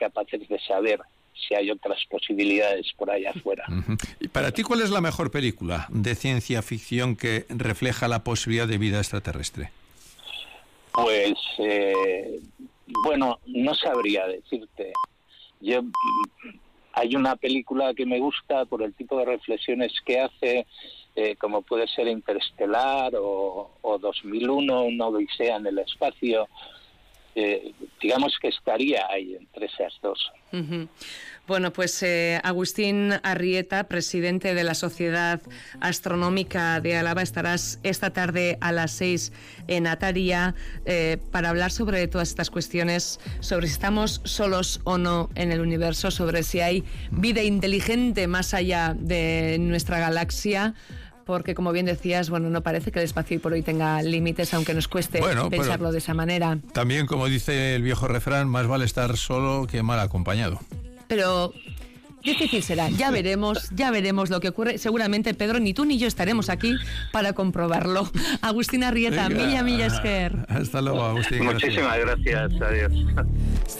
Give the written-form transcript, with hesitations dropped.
capaces de saber si hay otras posibilidades por allá afuera. ¿Y para ti cuál es la mejor película de ciencia ficción que refleja la posibilidad de vida extraterrestre? Pues, bueno, no sabría decirte. Hay una película que me gusta por el tipo de reflexiones que hace, como puede ser Interestelar o 2001, una odisea en el espacio. Digamos que estaría ahí entre esas dos. Uh-huh. Bueno, pues Agustín Arrieta, presidente de la Sociedad Astronómica de Álava, estarás esta tarde a las 6 en Ataria para hablar sobre todas estas cuestiones, sobre si estamos solos o no en el universo, sobre si hay vida inteligente más allá de nuestra galaxia. Porque, como bien decías, bueno, no parece que el espacio hoy por hoy tenga límites, aunque nos cueste pensarlo de esa manera. También, como dice el viejo refrán, más vale estar solo que mal acompañado. Pero difícil será. Ya veremos lo que ocurre. Seguramente, Pedro, ni tú ni yo estaremos aquí para comprobarlo. Agustín Arrieta, milla esker. Hasta luego, Agustín. Muchísimas gracias. Adiós.